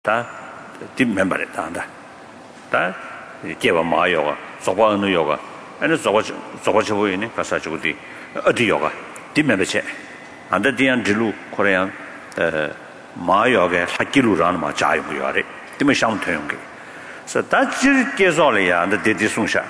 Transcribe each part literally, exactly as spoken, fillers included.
다 팀 멤버래 다다 다 개바 마요가 저바는 요가 아니 저바 저바 저보이네 가서 저기 어디 요가 팀 멤버체 안다 디안 들루 코리안 에 마요가 학기루라는 마 자유고요래 팀에 상 태용게 그래서 다 지르께서래야 안다 데디송샤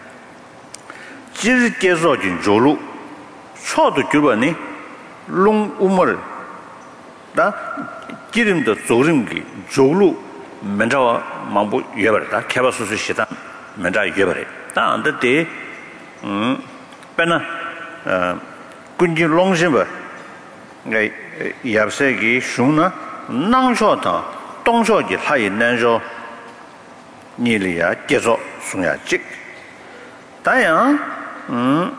지르께서진 조루 초도 줄버니 롱 우물 다 기름도 조름기 조루 맨자와 망부 예버다 개바수수 시다 맨자 예버래 다 안데 음 빼나 어 군진 롱심버 네 야브세기 슈나 낭쇼다 동쇼지 하이 난쇼 니리야 계속 송야직 다양 음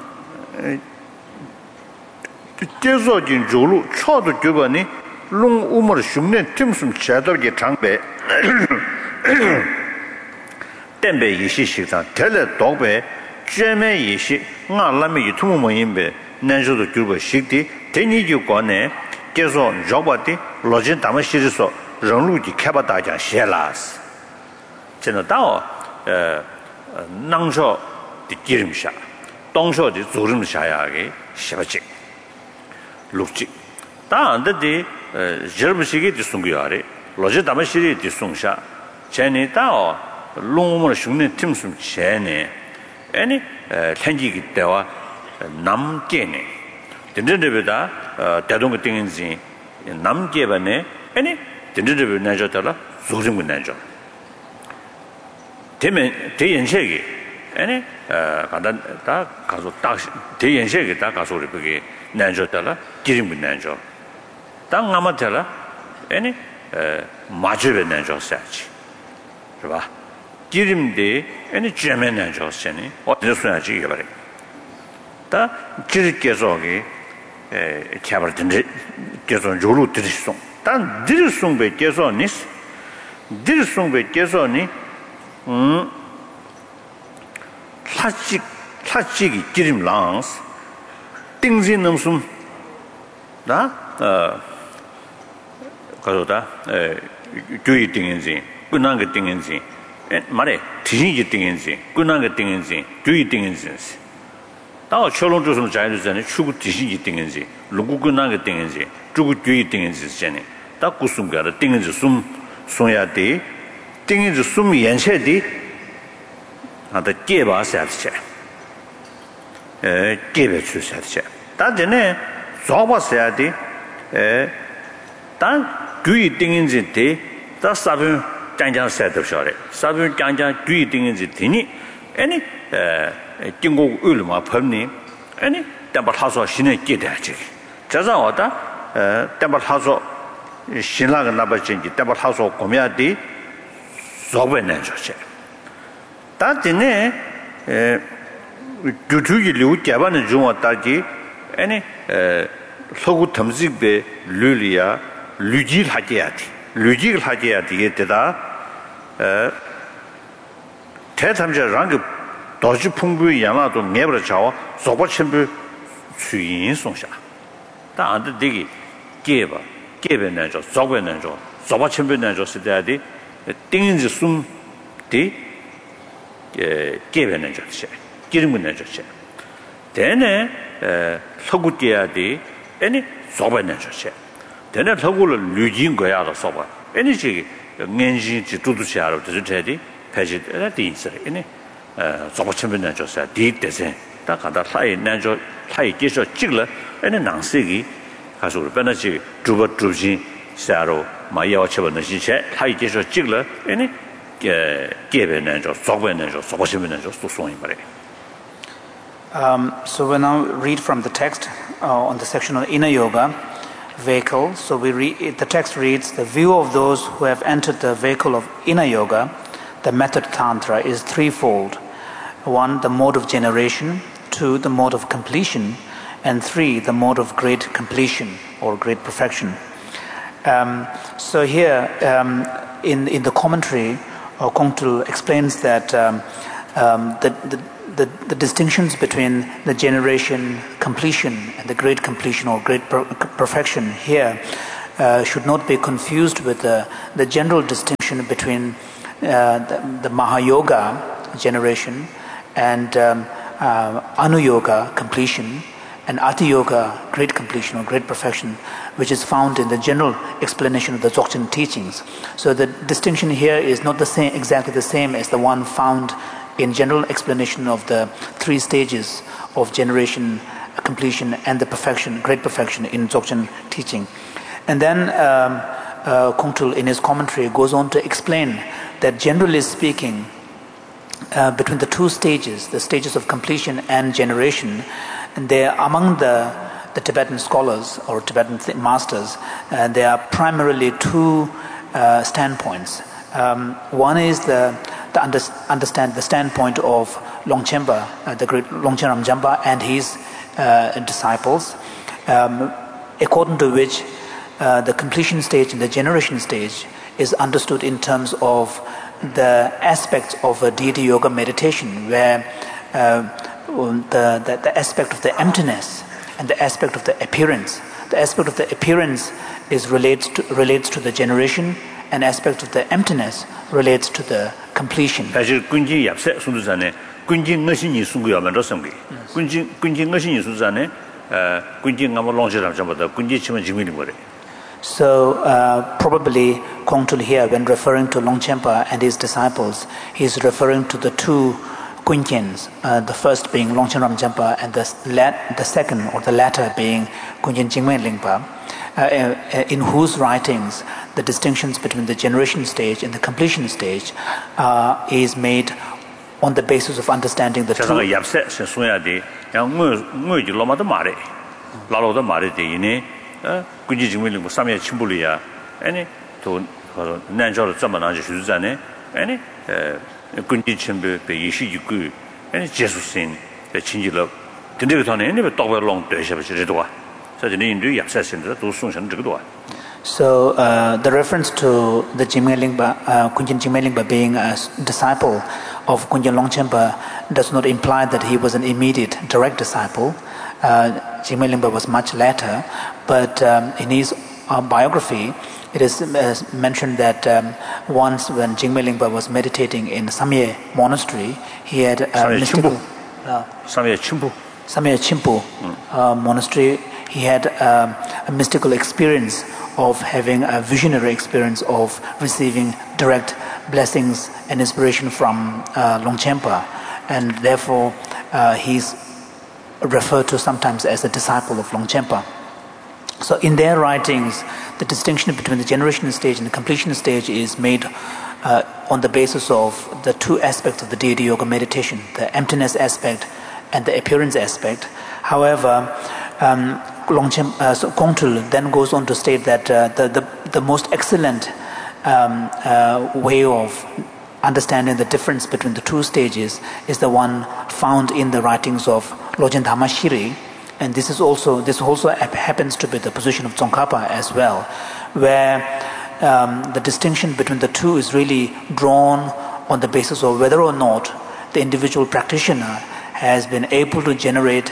계속진 조루 초도 줄버니 롱 우물 흉내 틈숨 제도기 장배 덴배 이시식다 텔레 도배 쨘메 이시 나라미 유튜브모인배 난조도 줄버 식디 대니주권에 계속 저버디 로진 담시리소 런루지 캐바다장 셰라스 진짜다오 에 낭쇼 디기름샤 동쇼디 조름샤야게 샤바직 룩직 다 안데디 저르시게 디송기야레 로제 담시리 디송샤 제니 다오 롱모르 슝네 팀숨 제네 아니 현지기 때와 남게네 딘딘데베다 대동의 띵인지 남게바네 아니 딘딘데베 나죠달라 조심을 나죠 되면 대연세기 아니 가다 다 가서 딱 대연세기 다 가서 우리 그게 나죠달라 기름을 나죠 땅 아마텔라 아니 마주베 나죠사지 그봐 기름데 아니 쨘메 나죠세니 어디서 써야지 이거 말이야 다 지르께서기 에 캐버든데 계속 조루 드리송 단 드리송베 계속니스 드리송베 계속니 음 사직 사직이 기름 랑스 띵진 넘숨 다 가서다 에 교이 띵인지 끝난 게 띵인지 말에 뒤지 띵인지 끝난 게 띵인지 교이 띵인지 다 철론 조선 자유전에 추구 뒤지 띵인지 누구 끝난 게 띵인지 주구 교이 띵인지 전에 다 구숨가를 띵인지 숨 손야 돼 띵인지 숨 연세디 하다 깨봐서야지 에 깨배 주셔야지 다 전에 줘봤어야 돼 에 단 뒤에 띵인지 다 사분 장장 세트셔래 사분 장장 뒤에 띵인지 되니 아니 에经过 얼마 법니 아니 담바 하서 신의 깨대지 자자 왔다 에 담바 하서 신라가 나버진지 담바 하서 고미야디 저번에 저체 다진에 에 두두기 류 개발은 좀 왔다지 아니 에 소구 탐직배 류리아 류질 하게야지 류질 하게야지 되다 에 대탐자랑 도시 풍부의 양아도 매버려 자와 소버침부 수인 송샤 다 안데 되게 개바 개변내죠 소변내죠 소버침부내죠 시대야디 띵인지 숨디 에 개변내죠 기름문내죠 되네 에 소구띠야디 아니 소변내죠 되네 소구를 류진 거야로 소바 아니 지 겐지 두두시아로 되지 패지에 있어 아니 저번에 줬어요. 디데세 다 가다 사이 난저 사이 계셔 찍了 아니 낭세기 가서 변하지 주버 주진 사로 마이어 쳐버는 시체 사이 계셔 찍了 아니 게 개변은 저 저번에 저 저번에 저 소송이 말이야. Um so we now read from the text uh, on the section on inner yoga vehicle. So we read the text reads, the view of those who have entered the vehicle of inner yoga, the method tantra, is threefold. One, the mode of generation. Two, the mode of completion. And three, the mode of great completion or great perfection. Um, so here, um, in in the commentary, uh, Kongtrul explains that um, um, the, the the the distinctions between the generation, completion, and the great completion or great per- perfection here uh, should not be confused with the, the general distinction between uh, the, the Mahayoga generation and um, uh, Anuyoga completion and Ati Yoga great completion or great perfection, which is found in the general explanation of the Dzogchen teachings. So the distinction here is not the same, exactly the same as the one found in general explanation of the three stages of generation, completion, and the perfection, great perfection in Dzogchen teaching. And then um, uh, Kongtrul in his commentary goes on to explain that generally speaking, uh, between the two stages, the stages of completion and generation, and they are among the, the Tibetan scholars or Tibetan th- masters, uh, there are primarily two uh, standpoints. Um, one is the, the under, understand the standpoint of Longchenpa, uh, the great Longchen Ramjamba and his uh, disciples, um, according to which uh, the completion stage and the generation stage is understood in terms of the aspects of a deity yoga meditation, where uh, the, the, the aspect of the emptiness and the aspect of the appearance. The aspect of the appearance is relates to, relates to the generation, and aspect of the emptiness relates to the completion. 사실 군진 yapse sundu zane 군진 ngashini sungu ya mandro samgi 군진 군진 ngashini sundu zane 군진 ngamo longje ram jamba 군진 chima jingmi gore. So uh, probably Kongtrul here, when referring to Longchenpa and his disciples, he is referring to the two Kunjins, uh, the first being Longchen Ramjamba and the, lat- the second or the latter being Kunjin Jingmen Lingpa, uh, in whose writings the distinctions between the generation stage and the completion stage uh, is made on the basis of understanding the true. 군지 증명을 삼에 침불이야. 아니 또 난저로 점만하지 주자네. 아니 군지 침불 베이시고 아니 제수신 친지로 근데 그다음에 네 더블롱 되셔버지도 와. 저는 인류 약사신들 도 송신 저거도. So uh, the reference to the Jingme Lingpa, uh, Kunjin Jingme Lingpa being a disciple of Kunjin Longchenpa does not imply that he was an immediate direct disciple. Uh, Jingme Lingpa was much later, but um, in his uh, biography, it is uh, mentioned that um, once when Jingme Lingpa was meditating in Samye Monastery, he had a Samye mystical... Uh, Samye Chimpu. Samye Chimpu mm. uh, Monastery, he had um, a mystical experience of having a visionary experience of receiving direct blessings and inspiration from uh, Longchenpa, and therefore uh, he's referred to sometimes as a disciple of Longchenpa. So in their writings, the distinction between the generation stage and the completion stage is made uh, on the basis of the two aspects of the deity yoga meditation, the emptiness aspect and the appearance aspect. However, um, Longchen, uh, so Kongtrul then goes on to state that uh, the, the, the most excellent um, uh, way of understanding the difference between the two stages is the one found in the writings of Lojeng Dhamma Shiri, and this is also this also happens to be the position of Tsongkhapa as well, where um, the distinction between the two is really drawn on the basis of whether or not the individual practitioner has been able to generate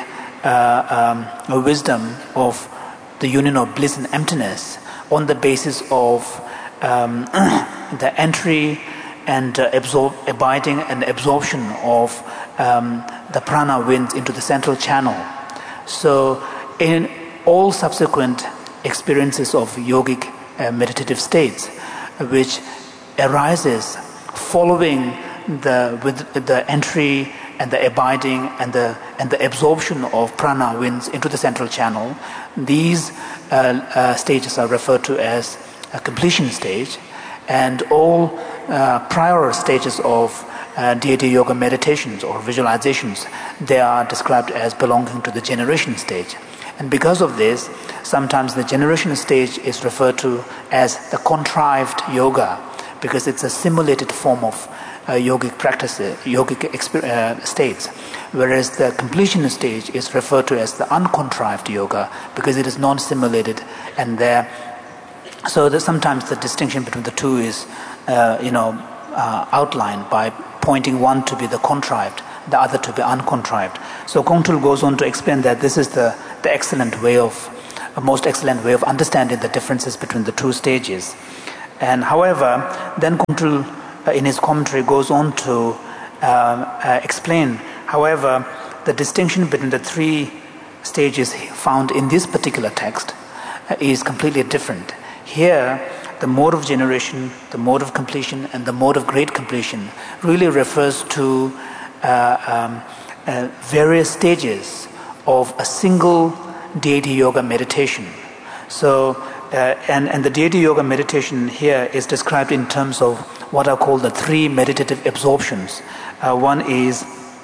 uh, um, a wisdom of the union of bliss and emptiness on the basis of um, the entry and uh, absorb, abiding and absorption of um, the prana winds into the central channel. So in all subsequent experiences of yogic uh, meditative states, which arises following the with the entry and the abiding and the and the absorption of prana winds into the central channel, these uh, uh, stages are referred to as a completion stage, and all uh, prior stages of uh, deity yoga meditations or visualizations, they are described as belonging to the generation stage. And because of this, sometimes the generation stage is referred to as the contrived yoga, because it's a simulated form of uh, yogic practices, yogic exper- uh, states, whereas the completion stage is referred to as the uncontrived yoga, because it is non-simulated, and there so that sometimes the distinction between the two is uh, you know uh, outlined by pointing one to be the contrived, the other to be uncontrived. So Kongtrul goes on to explain that this is the, the excellent way of a most excellent way of understanding the differences between the two stages. And however, then Kumtrul uh, in his commentary goes on to uh, uh, explain, however, the distinction between the three stages found in this particular text uh, is completely different. Here, the mode of generation, the mode of completion, and the mode of great completion really refers to uh, um, uh, various stages of a single deity yoga meditation. So, uh, and, and the deity yoga meditation here is described in terms of what are called the three meditative absorptions. Uh, one is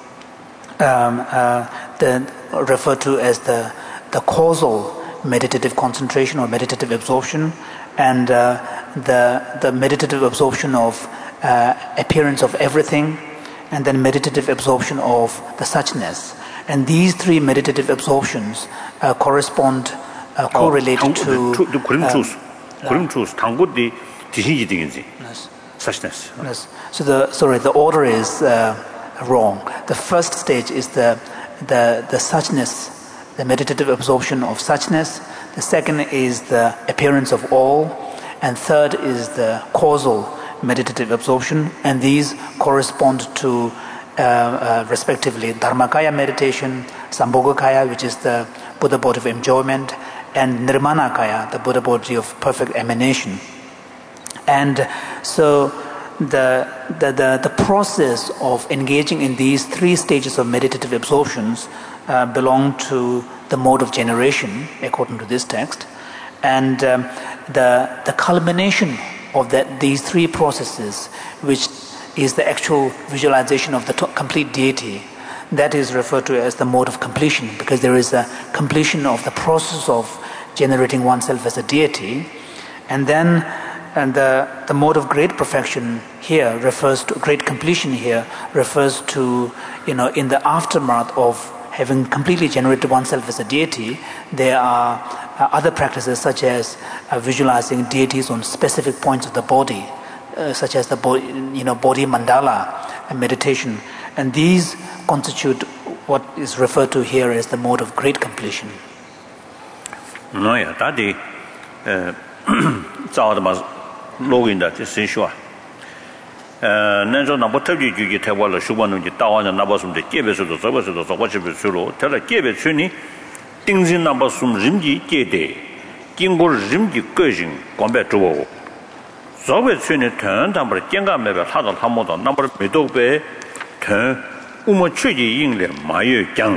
um, uh, the, referred to as the, the causal meditative concentration or meditative absorption, and uh, the, the meditative absorption of uh, appearance of everything, and then meditative absorption of the suchness. And these three meditative absorptions uh, correspond, uh, correlate 어, to... the Kurim truth. Kurim truth. 당고디 지신이 되긴지. Suchness. Yes. So the, sorry, the order is uh, wrong. The first stage is the, the, the suchness, the meditative absorption of suchness. The second is the appearance of all. And third is the causal meditative absorption. And these correspond to Uh, uh, respectively Dharmakaya meditation, Sambhogakaya, which is the Buddha body of enjoyment, and Nirmanakaya, the Buddha body of perfect emanation. And so the, the, the, the process of engaging in these three stages of meditative absorptions uh, belong to the mode of generation, according to this text. And um, the, the culmination of that, these three processes, which is the actual visualization of the to- complete deity, that is referred to as the mode of completion, because there is a completion of the process of generating oneself as a deity. And then and the, the mode of great perfection here refers to, great completion here refers to, you know, in the aftermath of having completely generated oneself as a deity, there are uh, other practices such as uh, visualizing deities on specific points of the body, Uh, such as the body, you know, body mandala and meditation, and these constitute what is referred to here as the mode of great completion. No, yeah, that the zao de ma login da de sin shuo. Uh, 那种那不特别具体台湾了，书本中的大王的那把什么的界别说的，这个说的，这个是不是了？他的界别村里，定性那把什么人际界的，经过人际个性关白之后。所谓村里团他们的健康没办法，他到他们到那么没都被团我们确实应了马月江，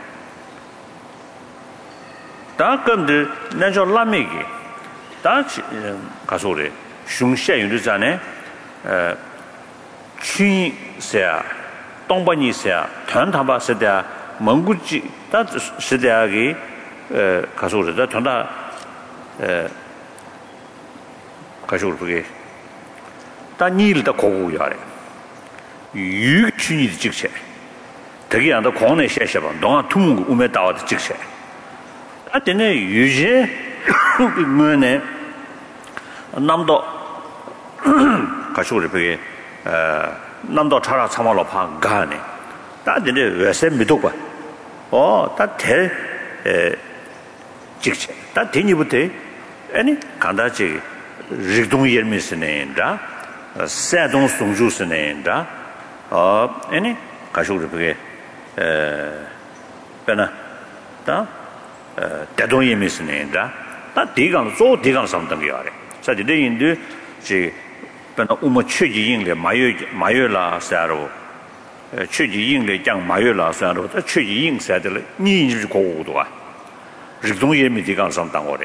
但跟的那叫拉美的，但是告诉我的熊下有的啥呢？呃，去些东北人些团他们是的蒙古籍，但是的个呃告诉我的在团他呃。가지고 그게 다 일도 고고야래 유 춘이 직체 되게 안다 공내 셔셔 봐 동안 투문 우메 다와도 직체 아때네 유제 뭐네 남도 가지고 그게 어 남도 차라 참아로 파 가네 다들 왜세 믿고 봐 어, 다대 에 직체 다 대니부터 아니 간다지 rigdong yermi sinenda sadong songju sinenda 어 아니 가족을 그게 에 배나 다 대동 yer미 sinenda 다 대강 조 대강 상담 거래 사실 인도 지 배나 우모 최지 인래 마요 마요라 사로 최지 인래 장 마요라 사로 다 최지 인 사들 니 고고도 와 rigdong yer미 대강 상담 거래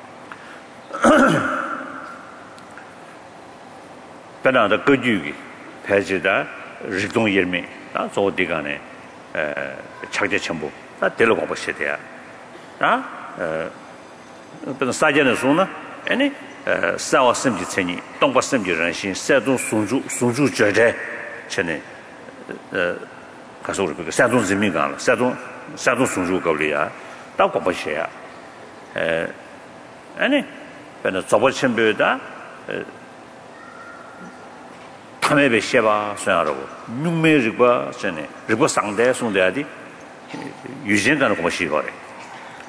배나 더 거주기 패지다 rigdong yer미 다 조디간에 에 착제 첨부 다 데려가 보셔야 돼요. 다 어, 배나 사전에 소나 아니 어, 사와 심지 천이 동바 심지人心 사동 송주 송주 절대 전에 어 가서 우리 그 사동人民港 사동 사동 송주 거리야 다 보셔야 에 아니 배나 저번 첨부다 참여배 쉐바 소야라고 육매리과 전에 리고 상대 송대야디 유진가는 거 시거래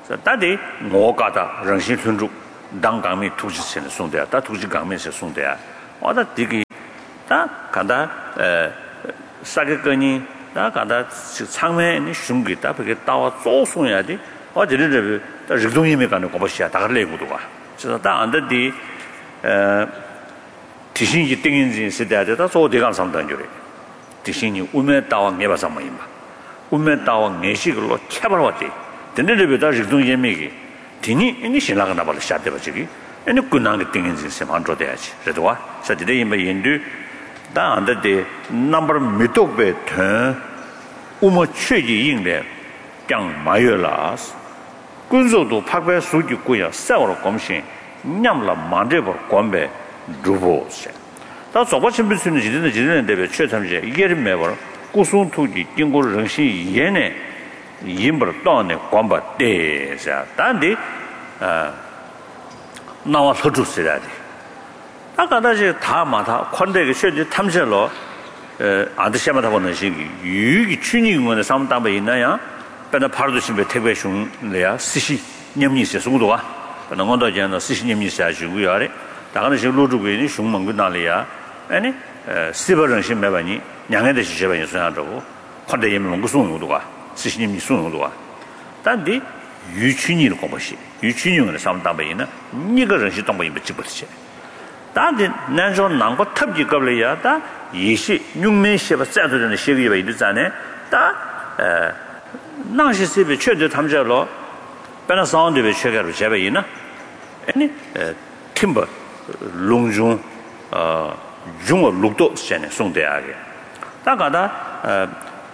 다들 뭐가다 정신 순주 당강미 투지선을 송대야. 다 투지 강면에서 송대야. 어다 되게 다 간다 에 사격거니 다 간다 상면이 숨기다 그게 따와 쏘송해야 돼. 어디를 다 직동임에 가는 거 보시야. 다 그래고도 가. 그래서 다 안들디 에 디신이 땡인지 세대다 소 대강 상당 줄에. 디신이 우메 따와 내봐서 뭐 임마. 우메 따와 내식으로 쳐버렸대. 근데르베다 직동임이 디니 이니 신라가 나발 샤데버지기. 애니 군나게 땡인지 세만조돼야지. 그래도와 사디데 임마 인도 다 안데데 넘버 미톡베 터 우모 최지 인데 강 마열라스 군소도 파베 수지 고야 세월로 검신 냠라 만데버 권베 루보세 다 저버친 비스는 지는 지는 데베 최참제 이게를 매버 구순 투지经过 정신 예네 임버 또네 권바 데자 단디 아 나와 서주세요. 아까다지 다 마다 관대가 현재 탐색로 에 아드시마다 보는 시기 유기 춘이군의 상담에 있나야 배나 바로도 심배 택배숑 내야 스시 냠니세 송도가 너무도 전에 스시 냠니세 하시고요. 아래 다가는 시 로주고 있는 흉망고 나리야. 아니 스티버런 심매바니 양해대 시제반이 소나라고 관대 예면 먹고 송도가 스시 냠니 송도가 단디 유춘이를 거보시 유춘이의 상담에 있는 니가人是 동반이 붙이버지 다들 난저 난고 탑지 겁려야다 이시 육면시바 자도는 시기에 있잖아요 다에 나시세베 최저 탐자로 배나 사운드베 최가로 제베이나 아니 팀버 롱중 어 중어 룩도 전에 송대하게 다가다 어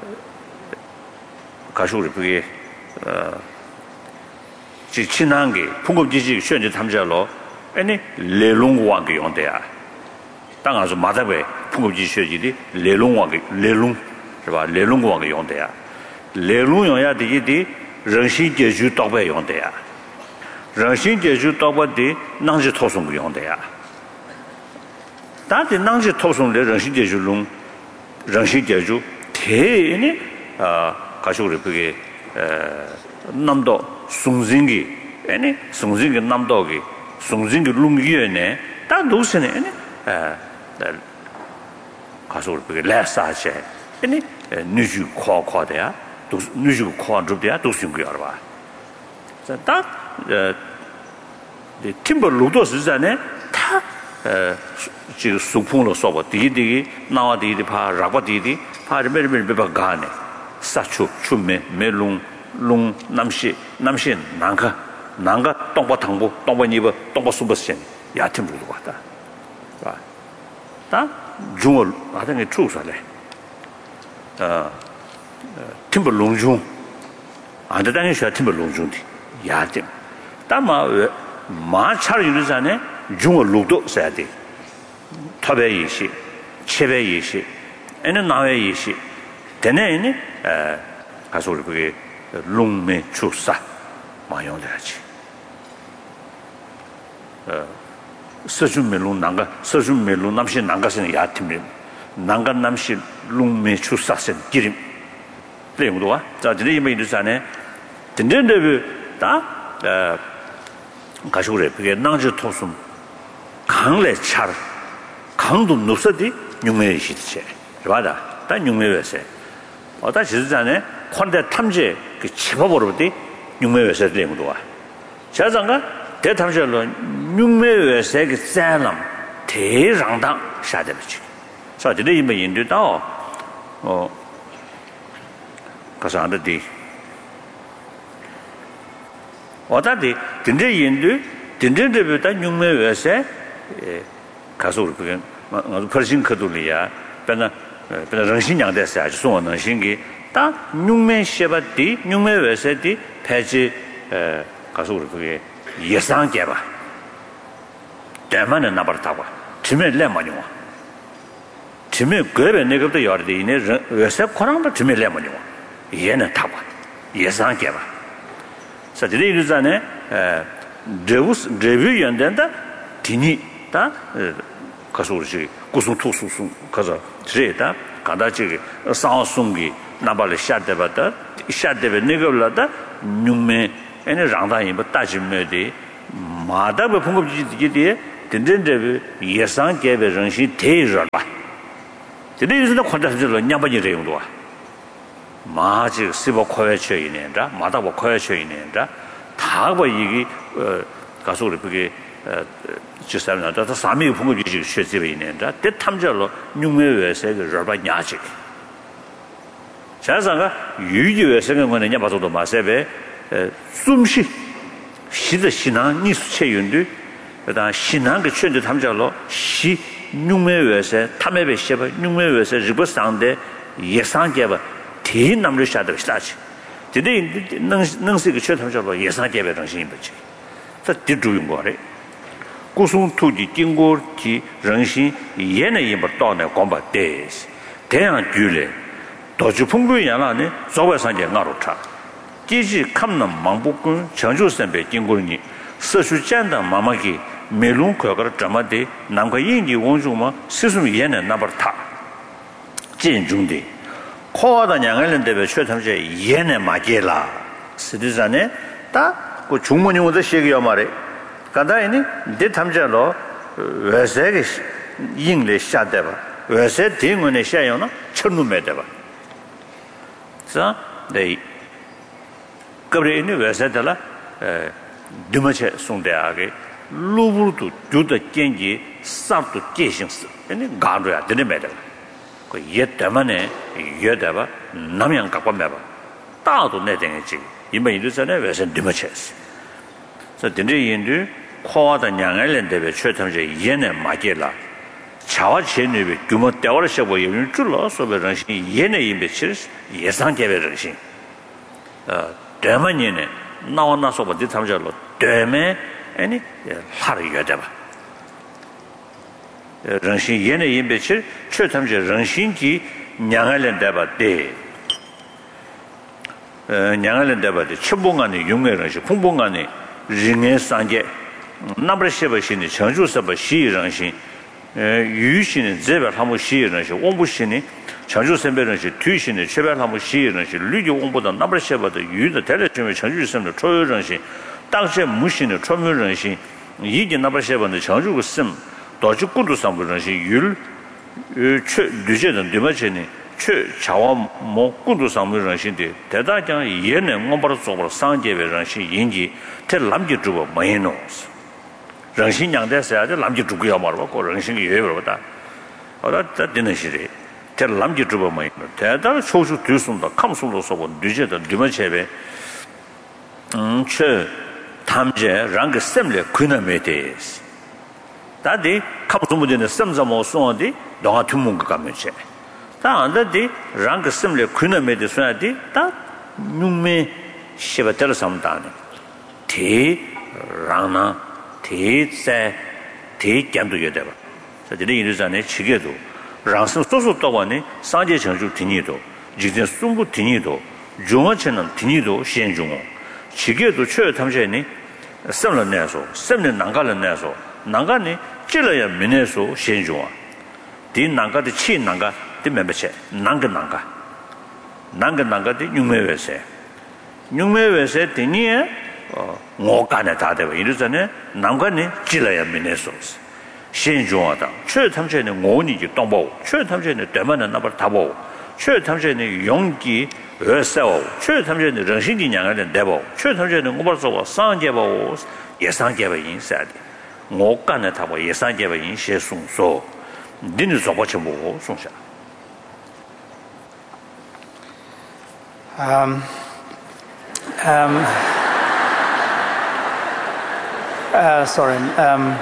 가쇼를 그게 어 지 친한게 풍급지지 현재 탐자로 아니 레롱왕게 용대야 당아서 마다베 풍급지 셔지디 레롱왕게 레롱是吧 레롱왕게 용대야 레롱 용야 되기人心 제주 도배 용대야 人心 제주 도배디 낭지 토송 용대야 다들 낭지 토송人心 제주롱 人心 제주 대니 아 가쇼를 그게 에 남도 숭징기 아니 숭징기 남도기 숭징기 룽기에네 다 도스네 아니 에 가서 그게 레사체 아니 누주 코코데야 도 누주 코안드야 도스인거 알아 자다 에 팀버 로도스잖아요 다에 지금 수풍으로 써봐 디디 나와 디디 파 라바 디디 파 메르메르 가네 사추 추메 멜롱 롱 남시 남시 난가 난가 동바 당부 동바 니버 동바 수버신 야팀 부르고 왔다 봐. 다 중을 하던게 추서래 어 팀버 롱중 안다 당이 셔 팀버 롱중디 야팀 다마 마차를 유르자네 중을 룩도 써야돼 탑에 이시 칠에 이시 에는 나에 이시 되네니 에 가서 우리 그게 롱메 추사 마용돼야지. 어 서준멜롱 난가 서준멜롱 남신 난가선 야팀이 난가 남신 롱메 추사선 기림 그래도와 자 이제 이메 이르잖아요. 근데 다어 가서 그래 그게 낭지 토숨 강래 차 강도 높서디 용메 시체 맞아. 다 용메에서 어다 지잖아요. 관대 탐지 그 집어버려도 육매회사 되는 거야. 자장가 대탐절로 육매회사 그 사람 대장당 사대버지. 사대를 이면 인도다. 어 가서 안되디. 어다디 근데 인도 근데부터 육매회사 에 가서 그게 아주 퍼진 거들이야. 배나 배나 정신양 됐어. 아주 소원은 신기 다 육면 쉐바디 육면 외세디 패지 에 가서 그게 예상 개봐 대만은 나버타고 지면 레마니와 지면 그에 내가도 여르데 이네 외세 코랑도 지면 레마니와 얘는 타고 예상 개봐 사실이 이르잖아요 에 데우스 데뷔 연된다 디니 다 가서 그렇지 구순 투수수 가서 지레다 가다지 상송기 나발에 샤데바다 샤데베 네거라다 뉴메 ene rangda yin ba ta ji me de ma da ba phung ji ji de den den de ye sang ge be rong xin de ro ba de de yi de kwan da ji lo nya ba ji de yong do ma ji si bo ko ye che yin ne da ma da bo ko ye che yin ne da ta ba yi ge ga su de ge 지사는 다 삼이 풍부 지식学习에 있는다. 대 탐절로 육매외에서 그 러바 냐직. 자상가 유지외에서 거는 냐바도 마세베 숨시 시의 신앙 니수체윤도 그다음 신앙 그圈도 탐절로 시 육매외에서 탐매베 셔버 육매외에서 리버상데 예상계바 대남로 샤도 시다지. 근데 능 능스 그圈 탐절로 예상계베 정신이 버지. 저 뒤주인 거래. 故松土地经过其人心也能一不到呢光把得这样剧烈导致风波原来呢早晚上节俺都差机器看能忙不跟长久身边经过你社区简单慢慢给美容快个这么的难怪印地文众嘛是什么也能那不他见中的夸的两个人代表确他们这也能马街啦实际上呢他个中文我都写个要嘛的 간다이니 데 탐자로 외세게 잉레 샤데바 외세 딩원에 샤요나 천루메데바 자 네 그브레니 외세달라 에 드마체 송대하게 루부도 주도 겐지 싹도 계신스 아니 가로야 되네메데 그 예때만에 예데바 남양 갖고 매바 따도 내댕이지 이번 이르선에 외세 드마체스 자 된데 인도 코와다 냥알랜데베 최탐제 예네 마게라 차와 제네베 규모 때워르셔보 예는 줄로 소베런시 예네 임베치 예상계베런시 어 대만이네 나와나서버 디탐절로 대매 아니 하루 여자바 런시 예네 임베치 최탐제 런신기 냥알랜데바 데 어, 냥알랜데바 데 첨봉안에 용매런시 풍봉안에 링의 상계 나브르셰버신이 전주서버 시人신 유신의 제별 한번 시人신 원부신이 전주선배는시 뒤신의 제별 한번 시人신 류교 원보다 나브르셰버도 유의 대례점의 전주선의 초유人신 당시에 무신의 초유人신 이게 나브르셰버는 전주고 씀 도주 군도상부는 신 율, 최 류제는 되마체니 최 자원 뭐 군도상부는 신데 대다장 예는 원바로 속으로 상계배는 신 인지 대 남기 주고 뭐해노 정신 양대서야 남기 주고야 말고 그 정신이 예외로다 어다 되는 시리 대 남기 주고 뭐 대다 소수 뒤순다 감수로 서고 늦어도 늦어체베 음체 탐제 랑게 셈레 그나메데스 다디 감수무전에 셈자모 소어디 동아 투문가 가면체 다 안다디 랑게 셈레 그나메데스야디 다 누메 시바텔 삼다네 대 랑나 대세 대견도 여대바 저들이 이르자네 지게도 랑스 소소 또와네 상제 정주 뒤니도 지진 숨부 뒤니도 중어체는 뒤니도 시행중어 지게도 최 탐제니 셈을 내서 셈는 난가를 내서 난가니 찔러야 민에서 시행중어 뒤 난가의 치 난가 뒤매매체 난가 난가 난가 난가의 육매외세 육매외세 뒤니에 어, 오간에 다 되고 이러잖아요. 남간이 찔러야 민에소스. 신중하다. 최 탐제는 오니지 동보. 최 탐제는 대만은 나버 다보. 최 탐제는 용기 어서오. 최 탐제는 정신이 양하는 대보. 최 탐제는 오버서 상계보 예상계보 인사디. 오간에 다보 예상계보 인시 송소. 니는 저거치 뭐 송샤. Um um Uh, sorry. Um,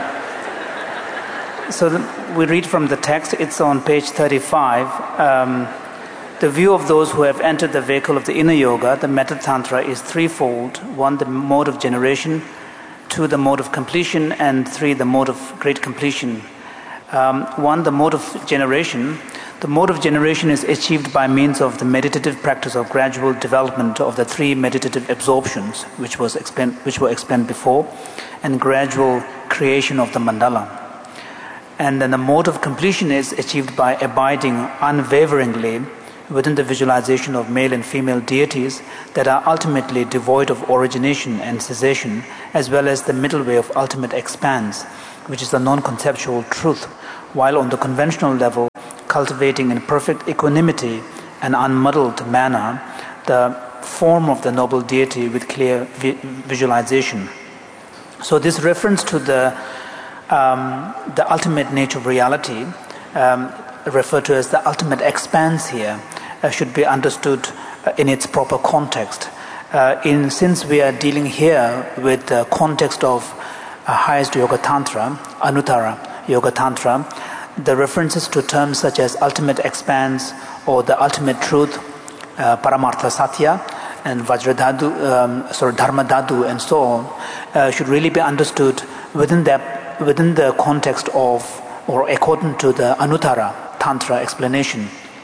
so the, we read from the text. It's on page thirty-five. Um, the view of those who have entered the vehicle of the inner yoga, the method tantra, is threefold. One, the mode of generation. Two, the mode of completion. And three, the mode of great completion. Um, one, the mode of generation. The mode of generation is achieved by means of the meditative practice of gradual development of the three meditative absorptions, which was explained, which were explained before, and gradual creation of the mandala. And then the mode of completion is achieved by abiding unwaveringly within the visualization of male and female deities that are ultimately devoid of origination and cessation, as well as the middle way of ultimate expanse, which is the non-conceptual truth, while on the conventional level cultivating in perfect equanimity and unmuddled manner the form of the noble deity with clear vi visualization. So this reference to the um, the ultimate nature of reality, um, referred to as the ultimate expanse here, uh, should be understood uh, in its proper context. Uh, in since we are dealing here with the context of uh, highest Yoga Tantra, Anuttara Yoga Tantra, the references to terms such as ultimate expanse or the ultimate truth, uh, Paramartha Satya, and Vajradhatu, um, sorry, Dharmadhatu, and so on, uh, should really be understood within that, within the context of, or according to the Anuttara Tantra explanation.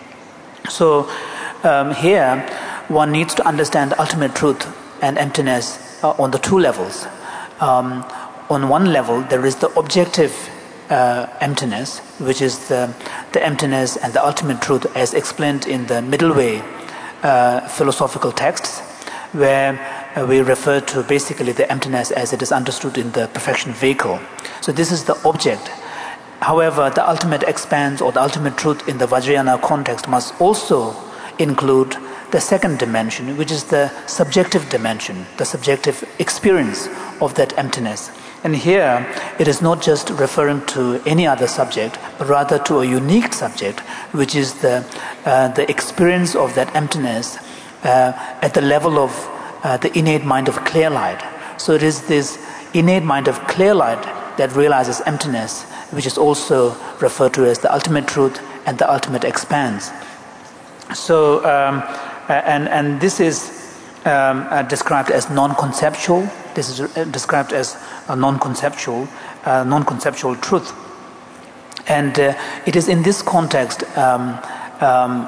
So um, here, one needs to understand ultimate truth and emptiness uh, on the two levels. Um, on one level, there is the objective uh, emptiness, which is the, the emptiness and the ultimate truth as explained in the middle way Uh, philosophical texts, where uh, we refer to basically the emptiness as it is understood in the perfection vehicle. So this is the object. However, the ultimate expanse or the ultimate truth in the Vajrayana context must also include the second dimension, which is the subjective dimension, the subjective experience of that emptiness. And here, it is not just referring to any other subject, but rather to a unique subject, which is the uh, the experience of that emptiness uh, at the level of uh, the innate mind of clear light. So it is this innate mind of clear light that realizes emptiness, which is also referred to as the ultimate truth and the ultimate expanse. So, um, and and this is um, uh, described as non-conceptual. This is described as a non-conceptual, uh, non-conceptual truth, and uh, it is in this context um, um,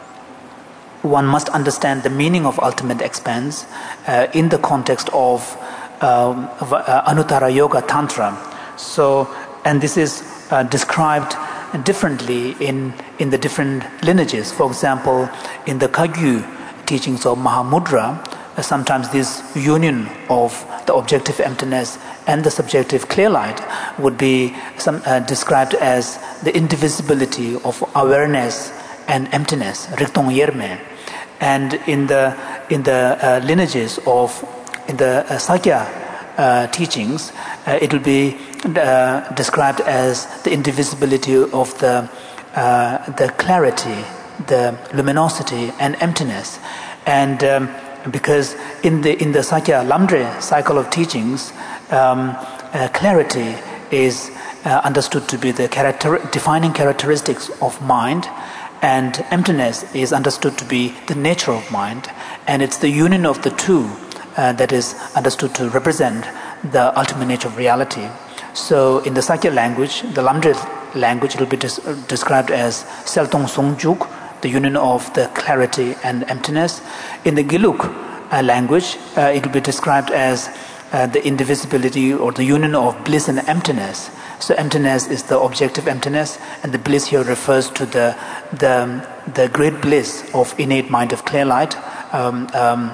one must understand the meaning of ultimate expanse uh, in the context of um, uh, Anuttara Yoga Tantra. So, and this is uh, described differently in in the different lineages. For example, in the Kagyu teachings of Mahamudra, sometimes this union of the objective emptiness and the subjective clear light would be some, uh, described as the indivisibility of awareness and emptiness, Riktong Yerme. And in the in the uh, lineages of in the uh, Sakya uh, teachings, uh, it will be uh, described as the indivisibility of the uh, the clarity, the luminosity, and emptiness. And um, because in the in the Sakya Lamdre cycle of teachings, um, uh, clarity is uh, understood to be the character defining characteristics of mind, and emptiness is understood to be the nature of mind, and it's the union of the two uh, that is understood to represent the ultimate nature of reality. So in the Sakya language, the Lamdre language, it will be des- described as Seltong Songjuk, the union of the clarity and emptiness. In the Giluk uh, language, uh, it will be described as uh, the indivisibility or the union of bliss and emptiness. So emptiness is the objective emptiness, and the bliss here refers to the the, the great bliss of innate mind of clear light. Um, um,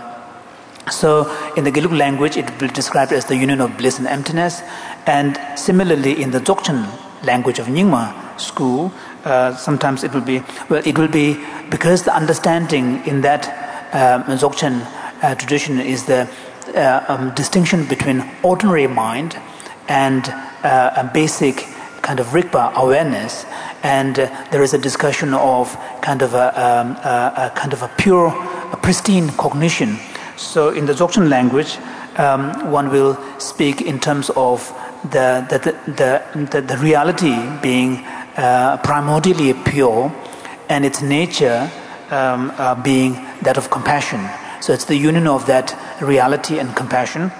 so in the Giluk language, it will be described as the union of bliss and emptiness. And similarly, in the Dzogchen language of Nyingma school, Uh, sometimes it will be, well, it will be because the understanding in that um, Dzogchen uh, tradition is the uh, um, distinction between ordinary mind and uh, a basic kind of Rigpa awareness, and uh, there is a discussion of kind of a, um, a, a kind of a pure, a pristine cognition. So in the Dzogchen language, um, one will speak in terms of the the the, the, the reality being Uh, primordially pure, and its nature um, uh, being that of compassion. So it's the union of that reality and compassion.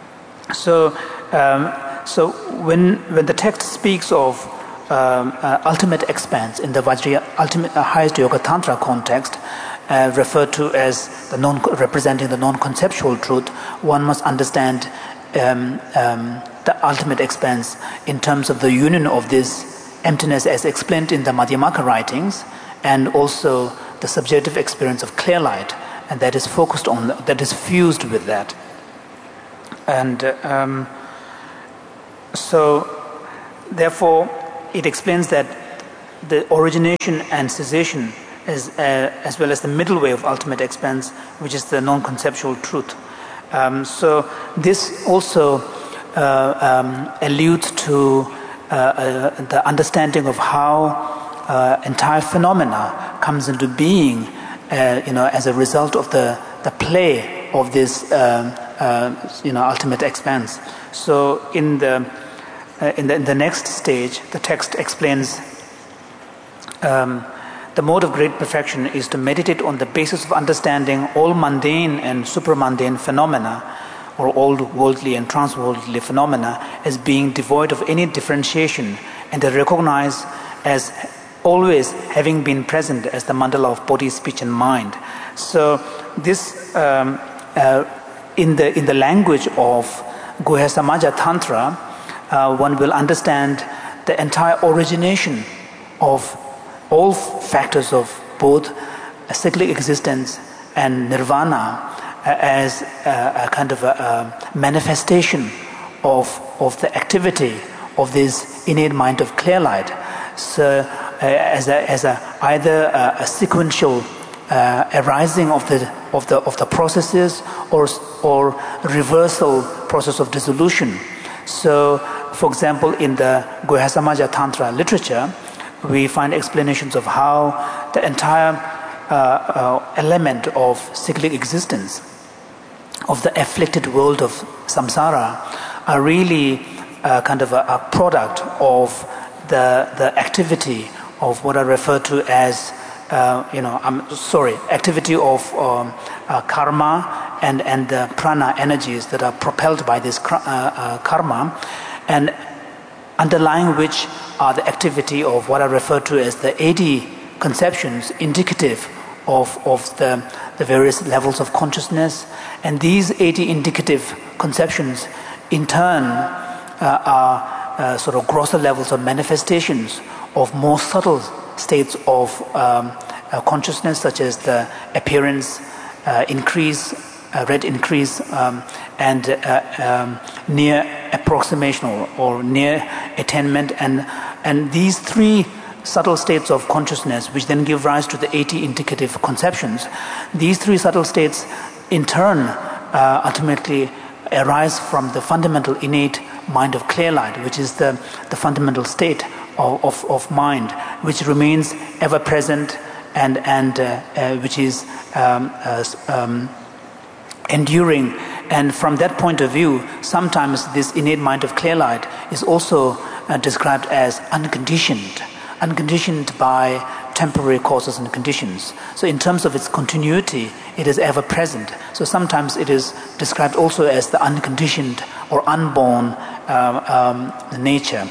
So, um, so when when the text speaks of um, uh, ultimate expanse in the Vajra, ultimate uh, highest Yoga Tantra context, uh, referred to as the non representing the non-conceptual truth, one must understand um, um, the ultimate expanse in terms of the union of this emptiness as explained in the Madhyamaka writings, and also the subjective experience of clear light, and that is focused on, that is fused with that. And um, so, therefore, it explains that the origination and cessation, is, uh, as well as the middle way of ultimate expense, which is the non-conceptual truth. Um, so, this also uh, um, alludes to uh, uh, the understanding of how uh, entire phenomena comes into being, uh, you know, as a result of the the play of this, um, uh, you know, ultimate expanse. So, in the uh, in the in the next stage, the text explains um, the mode of great perfection is to meditate on the basis of understanding all mundane and supramundane phenomena, or all worldly and transworldly phenomena, as being devoid of any differentiation, and to recognize as always having been present as the mandala of body, speech, and mind. So, this um, uh, in the in the language of Guhyasamaja Tantra, uh, one will understand the entire origination of all factors of both cyclic existence and nirvana uh, as a, a kind of a, a manifestation of of the activity of this innate mind of clear light. So, uh, as a as a either a, a sequential uh, arising of the of the of the processes, or or reversal process of dissolution. So, for example, in the Guhyasamaja Tantra literature, we find explanations of how the entire uh, uh, element of cyclic existence, of the afflicted world of samsara, are really uh, kind of a, a product of the the activity of what I refer to as, uh, you know, I'm sorry, activity of um, uh, karma and and the prana energies that are propelled by this uh, uh, karma, and underlying which are the activity of what I refer to as the eighty conceptions indicative of, of the, the various levels of consciousness. And these eighty indicative conceptions in turn uh, are uh, sort of grosser levels of manifestations of more subtle states of um, uh, consciousness, such as the appearance, uh, increase, uh, red increase, um, and uh, um, near approximation or, or near attainment, and and these three subtle states of consciousness, which then give rise to the eighty indicative conceptions. These three subtle states, in turn, uh, ultimately arise from the fundamental innate mind of clear light, which is the the fundamental state of of, of mind, which remains ever present and and uh, uh, which is um, uh, um, enduring. And from that point of view, sometimes this innate mind of clear light is also uh, described as unconditioned, unconditioned by temporary causes and conditions. So in terms of its continuity, it is ever present. So sometimes it is described also as the unconditioned or unborn um, um, nature.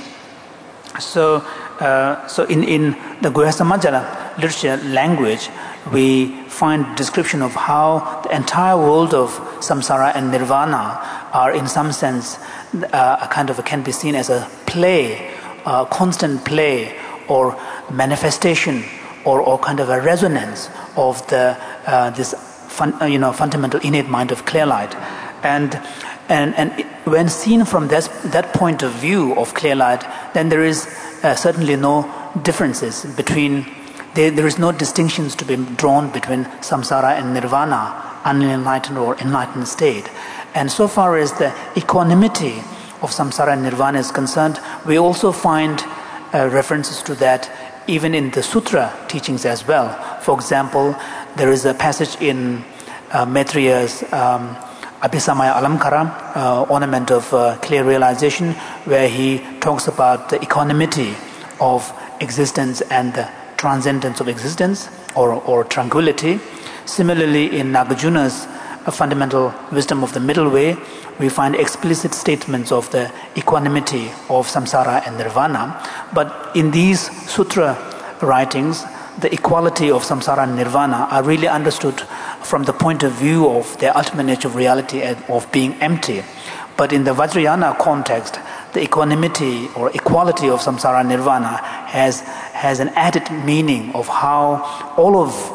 So, uh, so in, in the Guhyasamaja literature language, we find description of how the entire world of samsara and nirvana are, in some sense, uh, a kind of a, can be seen as a play, a constant play, or manifestation, or, or kind of a resonance of the uh, this fun, uh, you know fundamental innate mind of clear light, and and and it, when seen from this, that point of view of clear light, then there is uh, certainly no differences between. There, there is no distinctions to be drawn between samsara and nirvana, unenlightened or enlightened state. And so far as the equanimity of samsara and nirvana is concerned, we also find uh, references to that even in the sutra teachings as well. For example, there is a passage in uh, Maitreya's um, Abhisamaya Alamkara, uh, ornament of uh, clear realization, where he talks about the equanimity of existence and the transcendence of existence, or, or tranquility. Similarly, in Nagarjuna's uh, fundamental wisdom of the middle way, we find explicit statements of the equanimity of samsara and nirvana. But in these sutra writings, the equality of samsara and nirvana are really understood from the point of view of their ultimate nature of reality and of being empty. But in the Vajrayana context, the equanimity or equality of samsara and nirvana has has an added meaning of how all of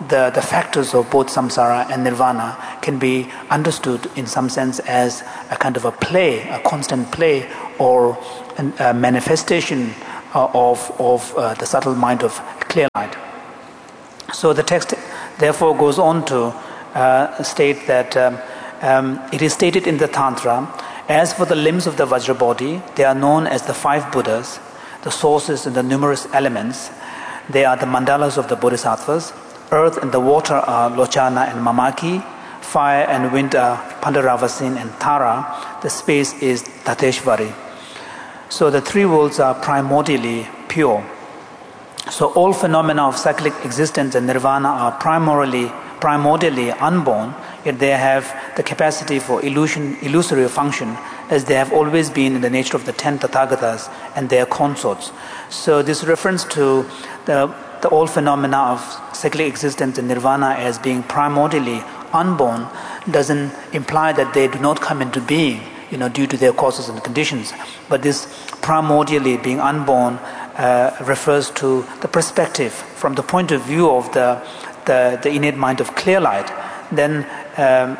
the, the factors of both samsara and nirvana can be understood in some sense as a kind of a play, a constant play, or an, a manifestation uh, of, of uh, the subtle mind of clear light. So the text therefore goes on to uh, state that um, um, it is stated in the Tantra, as for the limbs of the Vajra body, they are known as the five Buddhas, the sources and the numerous elements. They are the mandalas of the Bodhisattvas. Earth and the water are Lochana and Mamaki. Fire and wind are Pandaravasin and Tara. The space is Tateshvari. So the three worlds are primordially pure. So all phenomena of cyclic existence and nirvana are primarily, primordially unborn, yet they have the capacity for illusion, illusory function, as they have always been in the nature of the ten Tathagatas and their consorts. So this reference to the, the all phenomena of cyclic existence and nirvana as being primordially unborn doesn't imply that they do not come into being, you know, due to their causes and conditions. But this primordially being unborn uh, refers to the perspective from the point of view of the the, the innate mind of clear light. Then, um,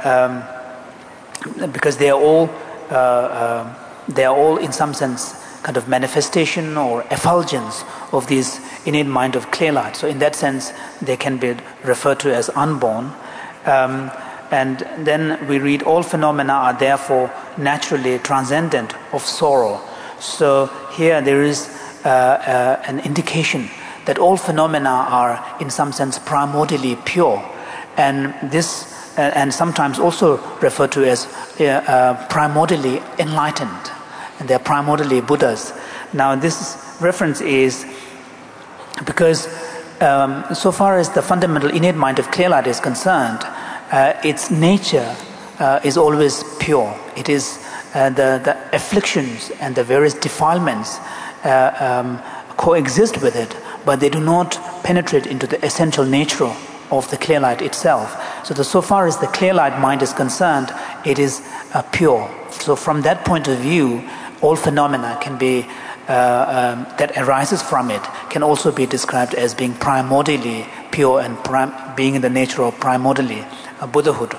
um, because they are all uh, uh, they are all in some sense kind of manifestation or effulgence of this innate mind of clear light. So in that sense, they can be referred to as unborn. Um, and then we read, all phenomena are therefore naturally transcendent of sorrow. So here there is uh, uh, an indication that all phenomena are in some sense primordially pure, and this uh, and sometimes also referred to as uh, uh, primordially enlightened, and they are primordially Buddhas. Now this reference is because um, so far as the fundamental innate mind of clear light is concerned, uh, its nature uh, is always pure. It is uh, the, the afflictions and the various defilements uh, um, coexist with it, but they do not penetrate into the essential nature of the clear light itself. So the, so far as the clear light mind is concerned, it is uh, pure. So from that point of view, all phenomena can be uh, um, that arises from it can also be described as being primordially pure and prim- being in the nature of primordially uh, Buddhahood.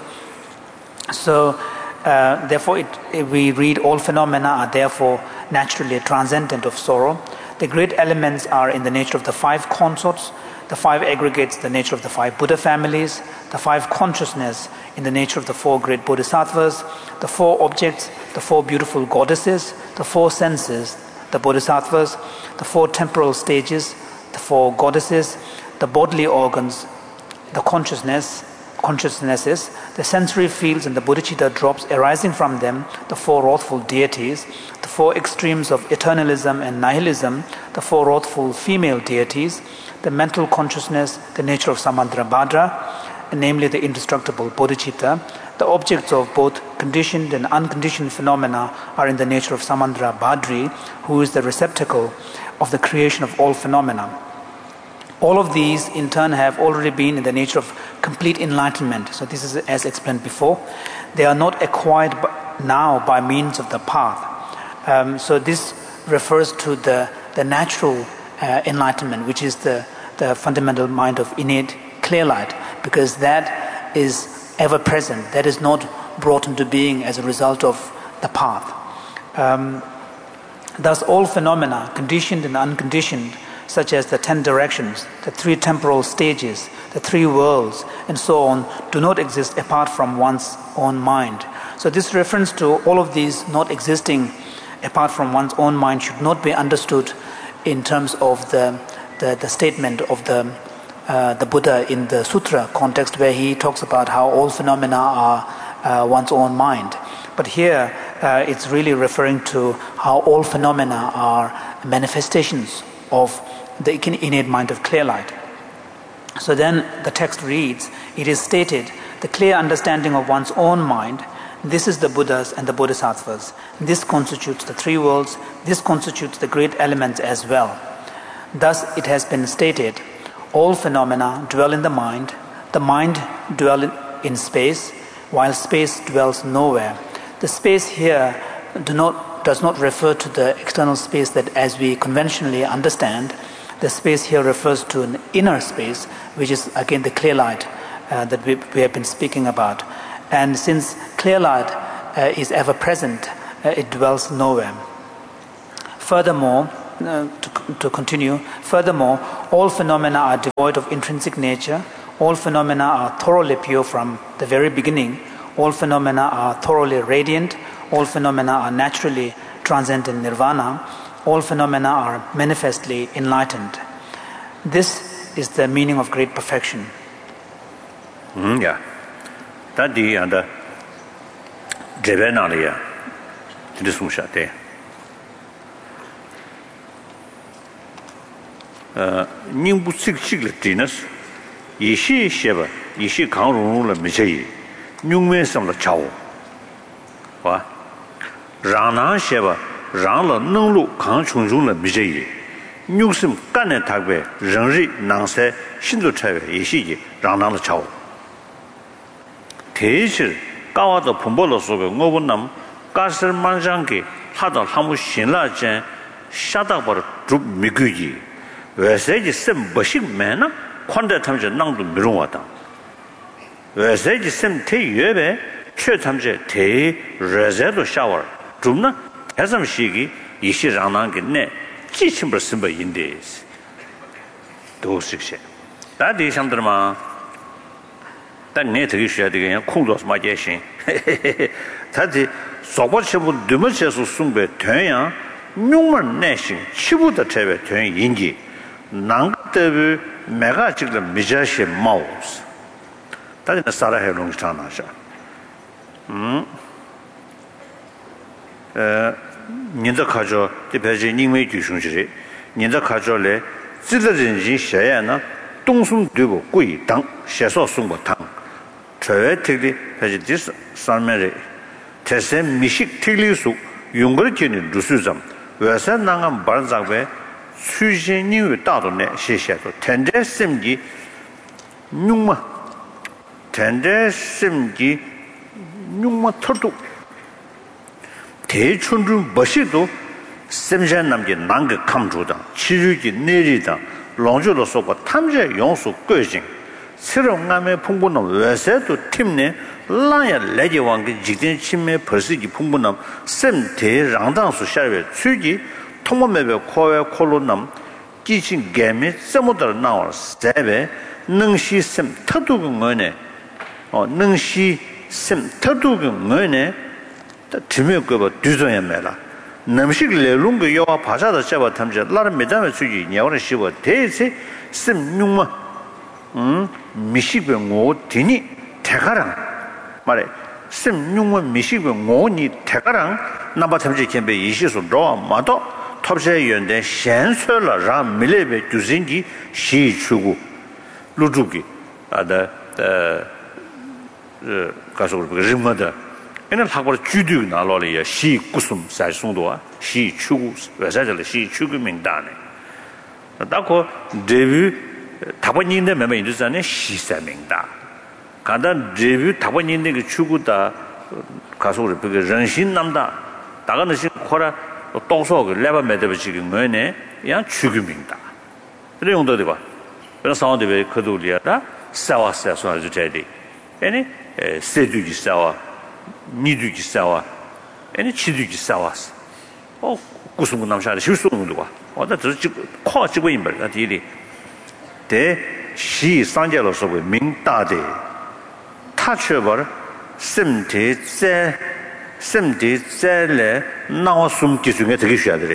So uh, therefore it, it, we read all phenomena are therefore naturally transcendent of sorrow. The great elements are in the nature of the five consorts, the five aggregates, the nature of the five Buddha families, the five consciousness in the nature of the four great Bodhisattvas, the four objects, the four beautiful goddesses, the four senses, the Bodhisattvas, the four temporal stages, the four goddesses, the bodily organs, the consciousness, consciousnesses, the sensory fields and the bodhicitta drops arising from them, the four wrathful deities, the four extremes of eternalism and nihilism, the four wrathful female deities, the mental consciousness, the nature of Samantra Bhadra, namely the indestructible bodhicitta. The objects of both conditioned and unconditioned phenomena are in the nature of Samandra Bhadri, who is the receptacle of the creation of all phenomena. All of these in turn have already been in the nature of complete enlightenment. So this is as explained before. They are not acquired now by means of the path. Um, so this refers to the, the natural uh, enlightenment, which is the, the fundamental mind of innate clear light, because that is ever present, that is not brought into being as a result of the path. Um, thus all phenomena, conditioned and unconditioned, such as the ten directions, the three temporal stages, the three worlds, and so on, do not exist apart from one's own mind. So this reference to all of these not existing apart from one's own mind should not be understood in terms of the, the, the statement of the Uh, the Buddha in the sutra context, where he talks about how all phenomena are uh, one's own mind. But here uh, it's really referring to how all phenomena are manifestations of the innate mind of clear light. So then the text reads, it is stated, the clear understanding of one's own mind, this is the Buddhas and the Bodhisattvas. This constitutes the three worlds, this constitutes the great elements as well. Thus it has been stated, all phenomena dwell in the mind, the mind dwells in space, while space dwells nowhere. The space here do not, does not refer to the external space that as we conventionally understand. the space here refers to an inner space, which is again the clear light uh, that we, we have been speaking about. And since clear light uh, is ever present, uh, it dwells nowhere. Furthermore, uh, to, to continue, furthermore, all phenomena are devoid of intrinsic nature. All phenomena are thoroughly pure from the very beginning. All phenomena are thoroughly radiant. All phenomena are naturally transcendent nirvana. All phenomena are manifestly enlightened. This is the meaning of great perfection. Mm, yeah. That the and the Jebenalia. This was shot there. Uh, Nimbu six siglet genus. Yishi Sheba, Yishi Kang Rung Michi, Nungme Sam the Chow. What? Rana Sheba, Rana Nunglu Kang Chung Jung the Michi, Newsom Ganet Tagbe, Renri Nanse, Shindu Trave, Yishi, Rana the Chow. Teacher, Gawa the Pumbolo Soga, Nobunam, Gasser Manjanki, Hada Hamu Shinla Jan, Shadabar Drup Miguji, where said the same Bashik manner. Quando tamje nangdu mirungwata. Weseji sem te yuebe, che tamje te rezedo shawar. Jumna, tesam shigi, ishi ranangi ne, ji chimbar simba yindes. Do sikshe. Da di shamdrma, da ne tegi shaya diga yang kungdos ma jeshin. Tadi, sobat chebu duma chesu sungbe tuanyang, nyungmar neshin, chibu da chebe tuanyang yinji. Nang tebu, mega chikla mijashi maus. Tadi na sara hai long chana sha. Hmm. Eh, ninda kajo de peje ningmei ju shung jiri. Ninda kajo le zida rinji shaya na dongsung dubo gui dang sheso sungbo tang. Chwe tikli peje dis sanmere. Tese mishik tikli su yunggari jini rusu zam. Wesa nangan baranzakwe 수신 니우 다도네 시시도 텐데 심기 뉴마 텐데 심기 뉴마 터도 대춘주 버시도 심전 남게 난게 감주다 치유기 내리다 롱주로 소고 탐제 용수 꾀징 새로운감의 풍부는 외세도 팀내 라야 레지왕게 직전 침매 벌스기 풍부는 셈 대랑당수 샤베 추기 통모매베 코에 콜로남 기신 게미 세모들 나와 세베 능시 셈 터두근 거네 어 능시 셈 터두근 거네 드메고버 뒤져야 매라 남식 레룽고 요와 바자다 잡아 탐제 라르 메다메 수기 냐오는 시버 대세 셈 융마 음 미식베 고 디니 대가랑 말에 셈 융마 미식베 고니 대가랑 나바 탐제 캠베 이시소 로 마도 탑세 연대 현설라 라 밀레베 주진기 시추고 루주기 아다 어 가서 그 림마다 에는 하고 주두 나로리야 시 구숨 사송도와 시 추구 외자들 시 추구 명단에 다고 데뷔 다번인데 매매 인도산에 시사명다 간단 데뷔 다번인데 그 추구다 가서 그人心 남다 다가는 시 코라 동서그 레바 매대버 지금 뭐네 야 죽음입니다. 그래 용도돼 봐. 그래서 상황도 왜 그도리야다 싸워서 소아주 제디. 아니 세두기 싸워. 니두기 싸워. 아니 치두기 싸워서. 어 무슨 거 남샤를 실수는 거 봐. 어다 저 커 찍고 임벌 같이 대시 상제로서 명다대 타쳐버 심대제 심대제래 나와숨 기준에 되게 쉬어야 돼.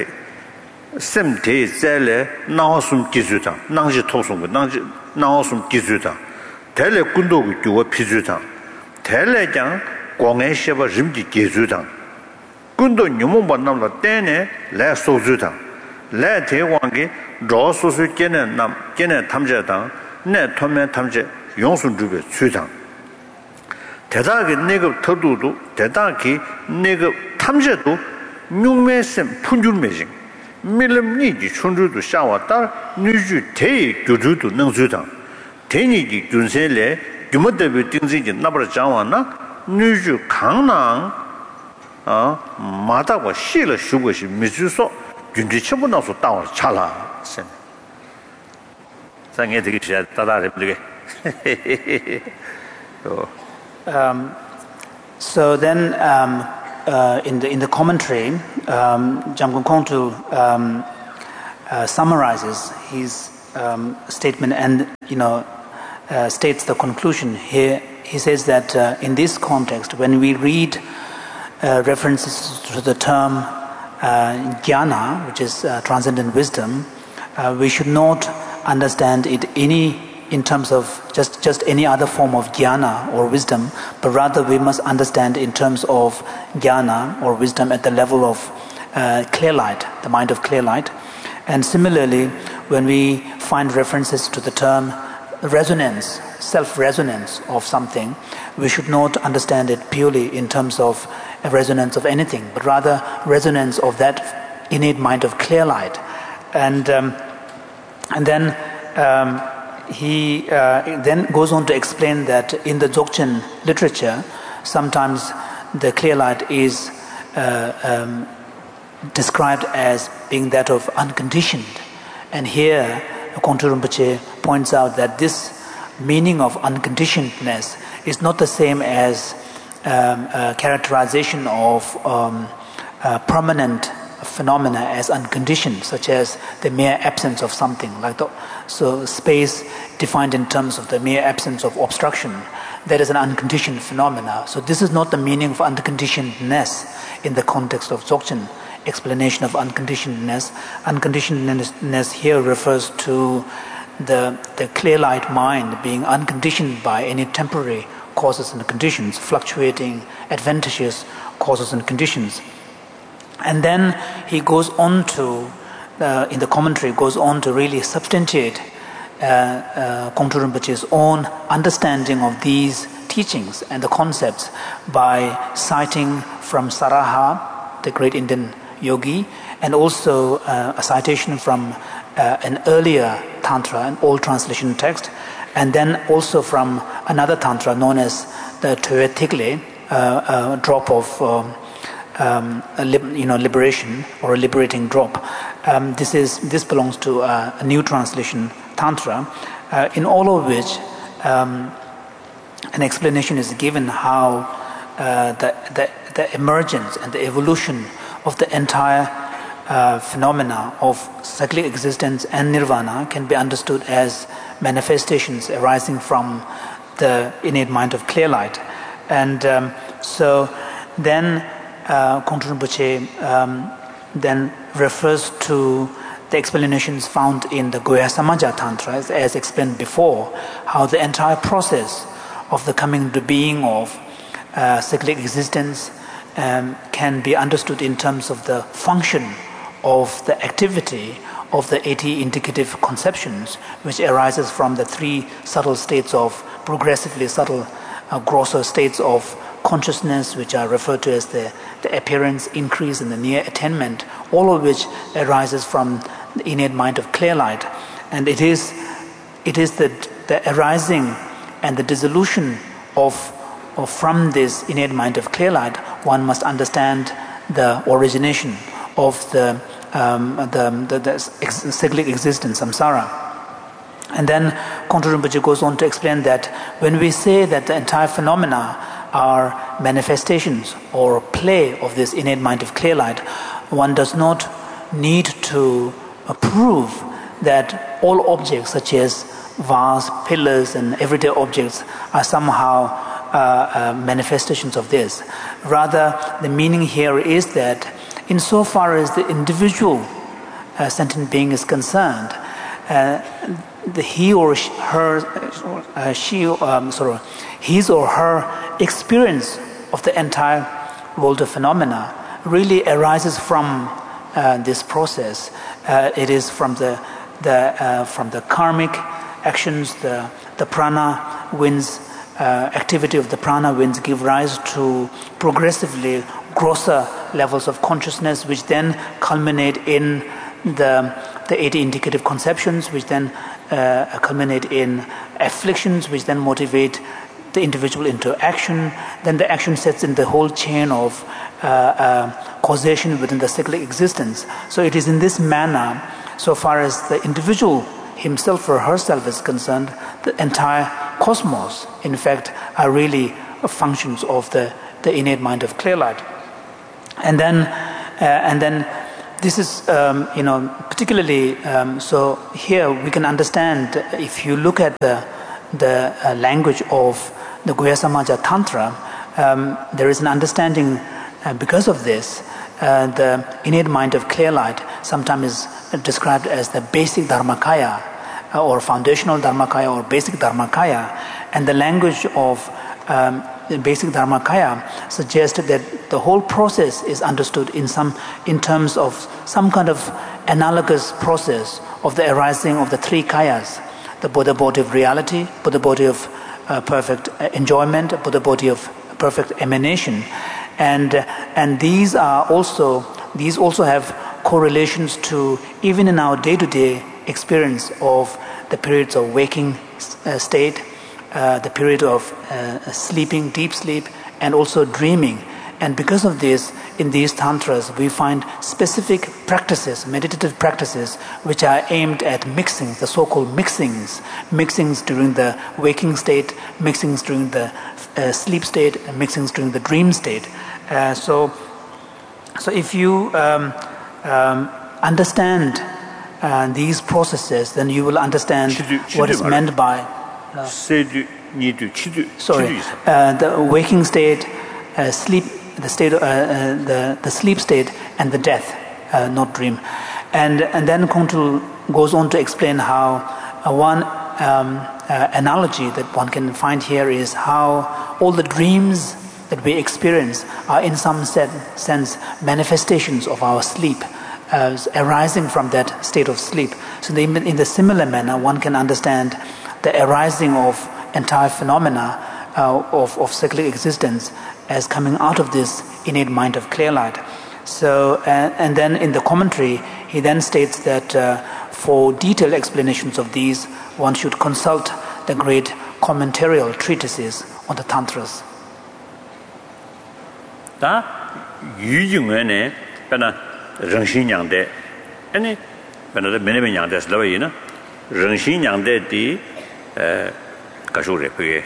심대제래 나와숨 기준다. 낭지 토송고 낭지 나와숨 기준다. 대래 군도고 교와 피주다. 대래장 공해셔버 림지 기준다. 군도 녀몽 만남다 때네 래 소주다. 래 대왕게 로소수 깨는 남 깨는 탐제다. 내 토면 탐제 용순 주베 수당. 대다하게 내가 터두도 대다하게 내가 탐제도 육매셈 푼줄매징 밀름니지 춘주도 샤왔다 뉴주 대의 교주도 능주다 대니기 균세래 규모대비 띵지기 나버려 장와나 뉴주 강낭 아 마다고 시를 쉬고시 미주소 균지 처분나서 따와 차라 상에 되게 잘 따라해 보게. Um, so then, um, uh, in the in the commentary, um, Jamgon Kongtrul um, uh, summarizes his um, statement and you know uh, states the conclusion. Here he says that uh, in this context, when we read uh, references to the term uh, jnana, which is uh, transcendent wisdom, uh, we should not understand it any in terms of just, just any other form of jnana or wisdom, but rather we must understand in terms of jnana or wisdom at the level of uh, clear light, the mind of clear light. And similarly, when we find references to the term resonance, self-resonance of something, we should not understand it purely in terms of a resonance of anything, but rather resonance of that innate mind of clear light. And, um, and then um, he uh, then goes on to explain that in the Dzogchen literature, sometimes the clear light is uh, um, described as being that of unconditioned. And here, Kongtrul Rinpoche points out that this meaning of unconditionedness is not the same as um, a characterization of um, uh, permanent phenomena as unconditioned, such as the mere absence of something, like the, so space defined in terms of the mere absence of obstruction, that is an unconditioned phenomena. So this is not the meaning of unconditionedness in the context of Dzogchen explanation of unconditionedness. Unconditionedness here refers to the the clear light mind being unconditioned by any temporary causes and conditions, fluctuating adventitious causes and conditions. And then he goes on to, uh, in the commentary, goes on to really substantiate uh, uh, Kongtrul Rinpoche's own understanding of these teachings and the concepts by citing from Saraha, the great Indian yogi, and also uh, a citation from uh, an earlier Tantra, an old translation text, and then also from another Tantra known as the Toye Tigle, uh, a drop of um, Um, a li- you know, liberation or a liberating drop. Um, this is this belongs to uh, a new translation Tantra, uh, in all of which um, an explanation is given how uh, the, the the emergence and the evolution of the entire uh, phenomena of cyclic existence and nirvana can be understood as manifestations arising from the innate mind of clear light, and um, so then. Uh, Kongtrul Rinpoche um, then refers to the explanations found in the Goya Samaja Tantra, as, as explained before, how the entire process of the coming into being of uh, cyclic existence um, can be understood in terms of the function of the activity of the eighty indicative conceptions, which arises from the three subtle states of progressively subtle, uh, grosser states of consciousness, which are referred to as the, the appearance, increase, and the near attainment, all of which arises from the innate mind of clear light. And it is it is the, the arising and the dissolution of, of from this innate mind of clear light, one must understand the origination of the um, the, the, the cyclic existence, samsara. And then Kongtrul Rinpoche goes on to explain that when we say that the entire phenomena are manifestations or play of this innate mind of clear light, one does not need to prove that all objects such as vase, pillars and everyday objects are somehow uh, uh, manifestations of this. Rather, the meaning here is that insofar as the individual uh, sentient being is concerned, uh, the he or she, her, uh, she, um, sorry, his or her experience of the entire world of phenomena really arises from uh, this process. Uh, it is from the the uh, from the karmic actions, the the prana winds, uh, activity of the prana winds give rise to progressively grosser levels of consciousness, which then culminate in the the eighty indicative conceptions, which then uh, culminate in afflictions, which then motivate the individual into action. Then the action sets in the whole chain of uh, uh, causation within the cyclic existence. So it is in this manner, so far as the individual himself or herself is concerned, the entire cosmos, in fact, are really functions of the, the innate mind of clear light. And then, uh, and then this is, um, you know, particularly, um, so here we can understand, if you look at the, the uh, language of the Guhyasamaja Tantra, um, there is an understanding uh, because of this, uh, the innate mind of clear light sometimes is described as the basic Dharmakaya, uh, or foundational Dharmakaya, or basic Dharmakaya, and the language of um, the basic Dharmakaya suggests that the whole process is understood in some, in terms of some kind of analogous process of the arising of the three kayas, the Buddha body of reality, Buddha body of uh, perfect enjoyment, Buddha body of perfect emanation, and uh, and these are also these also have correlations to even in our day-to-day experience of the periods of waking uh, state, uh, the period of uh, sleeping, deep sleep, and also dreaming. And because of this, in these tantras, we find specific practices, meditative practices, which are aimed at mixing, the so-called mixings, mixings during the waking state, mixings during the uh, sleep state, and mixings during the dream state. Uh, so, so if you um, um, understand uh, these processes, then you will understand chidu, chidu what is meant by. Uh, sorry, uh, the waking state, uh, sleep. The state, uh, uh, the the sleep state, and the death, uh, not dream, and and then Kongtrul goes on to explain how uh, one um, uh, analogy that one can find here is how all the dreams that we experience are in some sense manifestations of our sleep, uh, arising from that state of sleep. So they, in the similar manner, one can understand the arising of entire phenomena uh, of of cyclic existence as coming out of this innate mind of clear light. So, uh, and then in the commentary, he then states that uh, for detailed explanations of these, one should consult the great commentarial treatises on the Tantras. Da yu jing ne bana reng xin yang de ane bana de mene yang de lo yi na reng xin yang de di eh ka shu re pe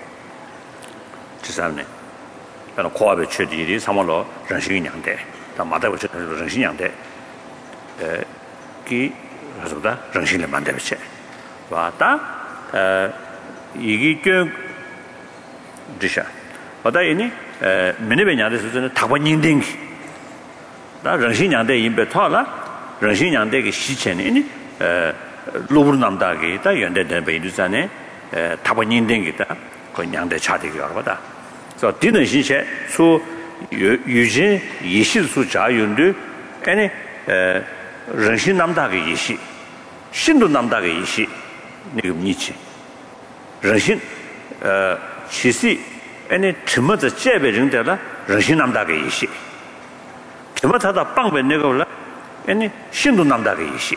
ji ne 그런 코압의 최대리 삼월로 정신이냥데 다 맞다고 정신이냥데 에 기, 그래서다 정신을 만들었지 와다 에 이게 그 디샤 어다 이니 에 미네베냐데 수준의 다번인딩 다 정신이냥데 임베 토라 정신이냥데게 시체니 에 로브르남다게 다 연대된 베이두산에 에 다번인딩이다 그 냥데 차대기 알아보다 so didn't she say so 유진 이실수 자윤도 아니 에 정신 남다게 이시 신도 남다게 이시 네가 니치 정신 어 시시 아니 첨어서 제배정되라 정신 남다게 이시 첨어하다 빵배 내가 올라 아니 신도 남다게 이시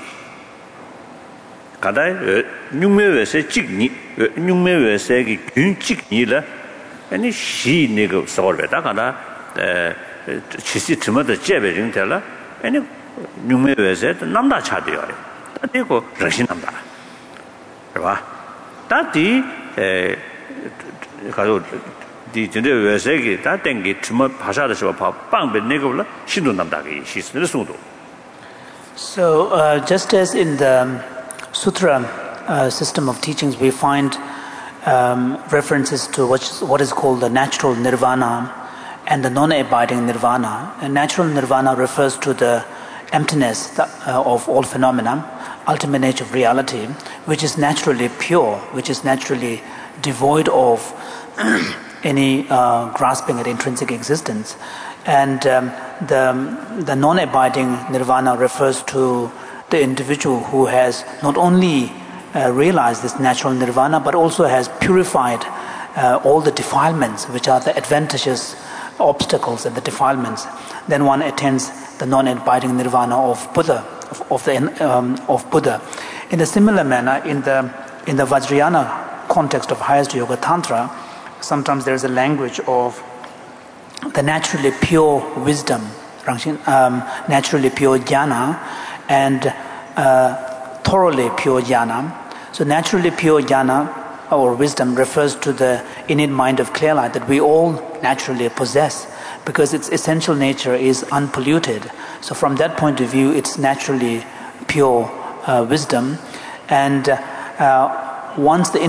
가다 육매외세 직니 육매외세기 균직니라 아니 시 네가 서울에다가나 에 치시 틈어도 제배ring 될라 아니 뉴메외세 남다 차대요. 그리고 정신 남다. 봐. 다디 에 가서 디 진짜 외세기 다 땡기 틈어 파샤다서 봐 빵배 네가불라 신도 남다게 시스는 수도. So uh, just as in the sutra uh, system of teachings we find Um, references to what is, what is called the natural nirvana and the non-abiding nirvana. And natural nirvana refers to the emptiness that, uh, of all phenomena, ultimate nature of reality, which is naturally pure, which is naturally devoid of any uh, grasping at intrinsic existence. And um, the, the non-abiding nirvana refers to the individual who has not only Uh, realize this natural nirvana, but also has purified uh, all the defilements, which are the adventitious obstacles and the defilements. Then one attains the non-abiding nirvana of Buddha, of, of the um, of Buddha. In a similar manner, in the in the Vajrayana context of highest yoga tantra, sometimes there is a language of the naturally pure wisdom, um, naturally pure jnana, and uh, thoroughly pure jnana. So naturally pure jnana or wisdom refers to the innate mind of clear light that we all naturally possess, because its essential nature is unpolluted. So from that point of view, it's naturally pure uh, wisdom. And uh, once the